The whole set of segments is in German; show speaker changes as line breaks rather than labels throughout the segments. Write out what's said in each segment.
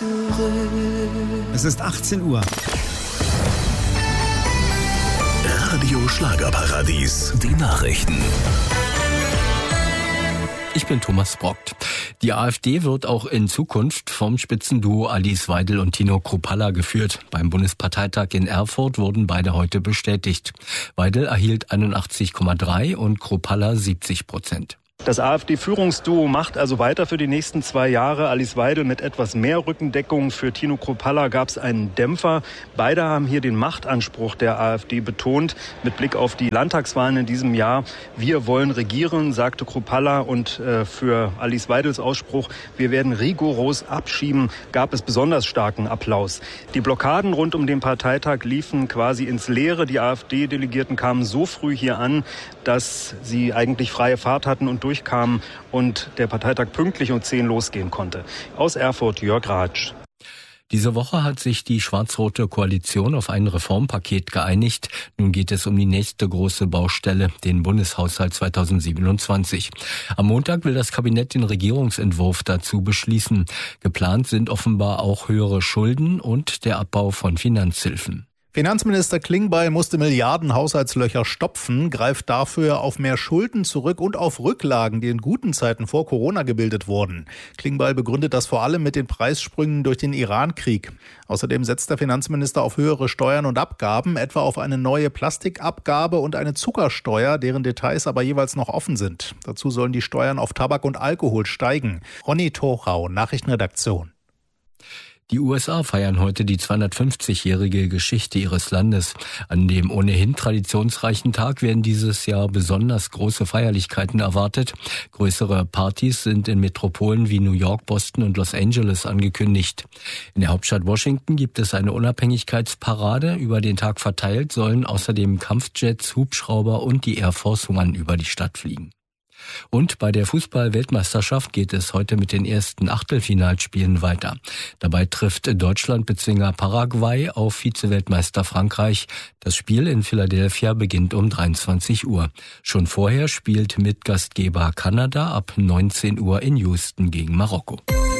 Es ist 18 Uhr.
Radio Schlagerparadies, die Nachrichten.
Ich bin Thomas Brockt. Die AfD wird auch in Zukunft vom Spitzenduo Alice Weidel und Tino Kruppalla geführt. Beim Bundesparteitag in Erfurt wurden beide heute bestätigt. Weidel erhielt 81,3 und Kruppalla 70%.
Das AfD-Führungsduo macht also weiter für die nächsten 2 Jahre. Alice Weidel mit etwas mehr Rückendeckung. Für Tino Kruppalla gab es einen Dämpfer. Beide haben hier den Machtanspruch der AfD betont. Mit Blick auf die Landtagswahlen in diesem Jahr. Wir wollen regieren, sagte Kruppalla. Und für Alice Weidels Ausspruch, wir werden rigoros abschieben, gab es besonders starken Applaus. Die Blockaden rund um den Parteitag liefen quasi ins Leere. Die AfD-Delegierten kamen so früh hier an, dass sie eigentlich freie Fahrt hatten und durchkamen und der Parteitag pünktlich um 10 losgehen konnte. Aus Erfurt, Jörg Ratsch.
Diese Woche hat sich die schwarz-rote Koalition auf ein Reformpaket geeinigt. Nun geht es um die nächste große Baustelle, den Bundeshaushalt 2027. Am Montag will das Kabinett den Regierungsentwurf dazu beschließen. Geplant sind offenbar auch höhere Schulden und der Abbau von Finanzhilfen.
Finanzminister Klingbeil musste Milliarden Haushaltslöcher stopfen, greift dafür auf mehr Schulden zurück und auf Rücklagen, die in guten Zeiten vor Corona gebildet wurden. Klingbeil begründet das vor allem mit den Preissprüngen durch den Iran-Krieg. Außerdem setzt der Finanzminister auf höhere Steuern und Abgaben, etwa auf eine neue Plastikabgabe und eine Zuckersteuer, deren Details aber jeweils noch offen sind. Dazu sollen die Steuern auf Tabak und Alkohol steigen. Ronny Thorau, Nachrichtenredaktion.
Die USA feiern heute die 250-jährige Geschichte ihres Landes. An dem ohnehin traditionsreichen Tag werden dieses Jahr besonders große Feierlichkeiten erwartet. Größere Partys sind in Metropolen wie New York, Boston und Los Angeles angekündigt. In der Hauptstadt Washington gibt es eine Unabhängigkeitsparade. Über den Tag verteilt sollen außerdem Kampfjets, Hubschrauber und die Air Force One über die Stadt fliegen. Und bei der Fußball-Weltmeisterschaft geht es heute mit den ersten Achtelfinalspielen weiter. Dabei trifft Deutschland-Bezwinger Paraguay auf Vize-Weltmeister Frankreich. Das Spiel in Philadelphia beginnt um 23 Uhr. Schon vorher spielt Mitgastgeber Kanada ab 19 Uhr in Houston gegen Marokko.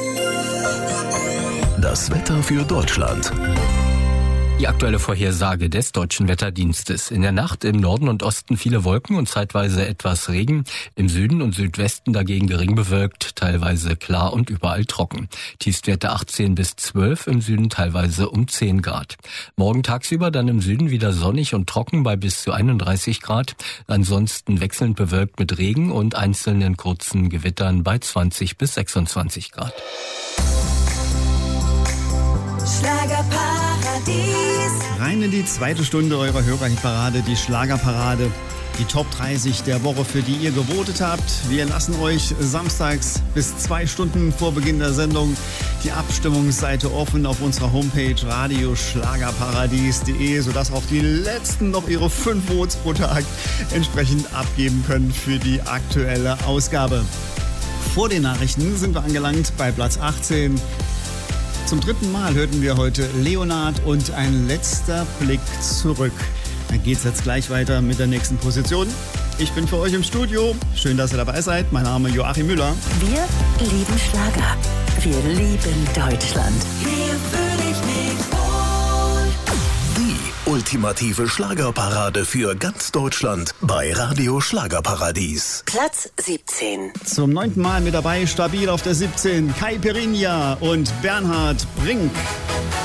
Das Wetter für Deutschland.
Die aktuelle Vorhersage des Deutschen Wetterdienstes. In der Nacht im Norden und Osten viele Wolken und zeitweise etwas Regen. Im Süden und Südwesten dagegen gering bewölkt, teilweise klar und überall trocken. Tiefstwerte 18 bis 12, im Süden teilweise um 10 Grad. Morgen tagsüber dann im Süden wieder sonnig und trocken bei bis zu 31 Grad. Ansonsten wechselnd bewölkt mit Regen und einzelnen kurzen Gewittern bei 20 bis 26 Grad.
Rein in die zweite Stunde eurer Hörerhitparade, die Schlagerparade. Die Top 30 der Woche, für die ihr gewotet habt. Wir lassen euch samstags bis 2 Stunden vor Beginn der Sendung die Abstimmungsseite offen auf unserer Homepage radioschlagerparadies.de, sodass auch die Letzten noch ihre 5 Votes pro Tag entsprechend abgeben können für die aktuelle Ausgabe. Vor den Nachrichten sind wir angelangt bei Platz 18. Zum 3. Mal hörten wir heute Leonard und ein letzter Blick zurück. Dann geht's jetzt gleich weiter mit der nächsten Position. Ich bin für euch im Studio. Schön, dass ihr dabei seid. Mein Name ist Joachim Müller.
Wir lieben Schlager. Wir lieben Deutschland. Hier fühle ich mich wohl.
Die ultimative Schlagerparade für ganz Deutschland bei Radio Schlagerparadies.
Platz 17.
Zum 9. Mal mit dabei, stabil auf der 17, Kai Pirinha und Bernhard Brink.